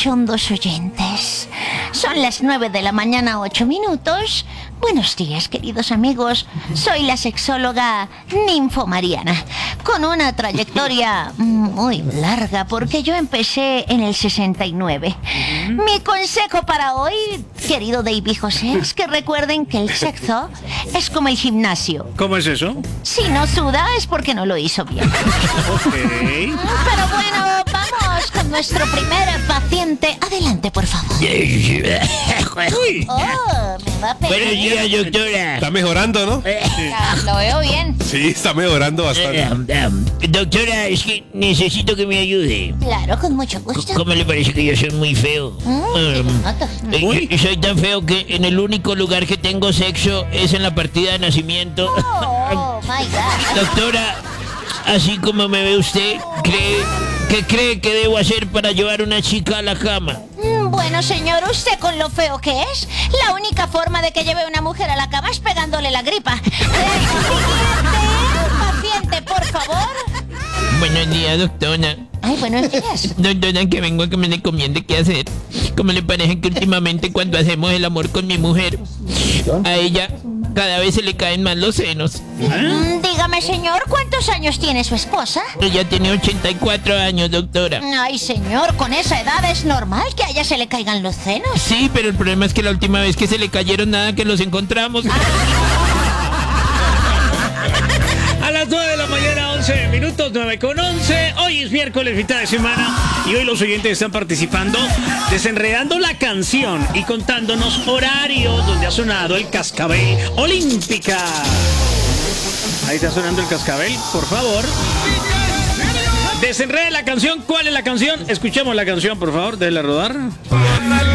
cachondos oyentes. Son las 9 de la mañana, 8 minutos. Buenos días, queridos amigos. Soy la sexóloga Ninfo Mariana, con una trayectoria muy larga, porque yo empecé en el 69. Mi consejo para hoy, querido David José, es que recuerden que el sexo es como el gimnasio. ¿Cómo es eso? Si no suda es porque no lo hizo bien. Ok. Pero bueno, vamos con nuestro primer paciente. Adelante, por favor. Uy. Oh, me va a pegar. Buenos días, doctora. Está mejorando, ¿no? Lo veo bien. Sí, está mejorando bastante. Doctora, es que necesito que me ayude. Claro, con mucho gusto. ¿Cómo le parece que yo soy muy feo? Soy tan feo que en el único lugar que tengo sexo es en la partida de nacimiento. Oh, my God. Doctora, así como me ve usted, ¿qué cree que debo hacer para llevar una chica a la cama? Bueno, señor, usted con lo feo que es, la única forma de que lleve una mujer a la cama es pegándole la gripa. Siguiente paciente, por favor. Buenos días, doctora. Ay, buenos días. Doctora, que vengo a que me recomiende qué hacer. ¿Cómo le parece que últimamente cuando hacemos el amor con mi mujer, a ella cada vez se le caen más los senos? Dígame, señor, ¿cuántos años tiene su esposa? Ella tiene 84 años, doctora. Ay, señor, con esa edad es normal que a ella se le caigan los senos. Sí, pero el problema es que la última vez que se le cayeron nada que los encontramos. A las 9 de la mañana, 11 minutos, 9:11. Hoy es miércoles, mitad de semana. Y hoy los oyentes están participando, desenredando la canción y contándonos horarios donde ha sonado el Cascabel Olímpica. Ahí está sonando el Cascabel, por favor. Desenrede la canción. ¿Cuál es la canción? Escuchemos la canción, por favor. Déjela rodar.